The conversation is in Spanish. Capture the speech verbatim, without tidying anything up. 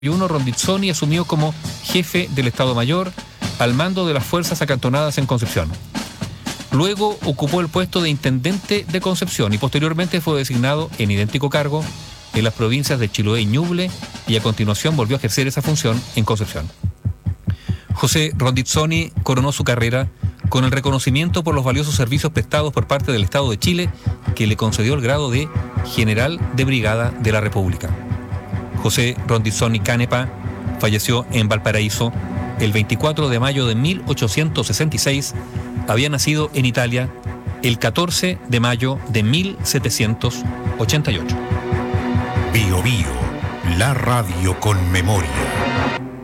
Rondizzoni asumió como jefe del Estado Mayor al mando de las fuerzas acantonadas en Concepción. Luego ocupó el puesto de intendente de Concepción y posteriormente fue designado en idéntico cargo en las provincias de Chiloé y Ñuble, y a continuación volvió a ejercer esa función en Concepción. José Rondizzoni coronó su carrera con el reconocimiento por los valiosos servicios prestados por parte del Estado de Chile, que le concedió el grado de General de Brigada de la República. José Rondizzoni Canepa falleció en Valparaíso el veinticuatro de mayo de mil ochocientos sesenta y seis. Había nacido en Italia el catorce de mayo de mil setecientos ochenta y ocho. Bio Bio, la radio con memoria.